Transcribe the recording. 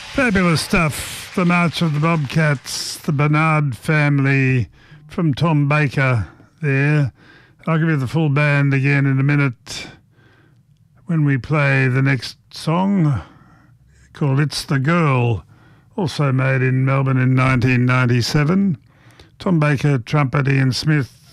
Fabulous stuff. The March of the Bobcats, the Bernard family from Tom Baker there. I'll give you the full band again in a minute when we play the next song called It's the Girl, also made in Melbourne in 1997. Tom Baker, trumpet, Ian Smith,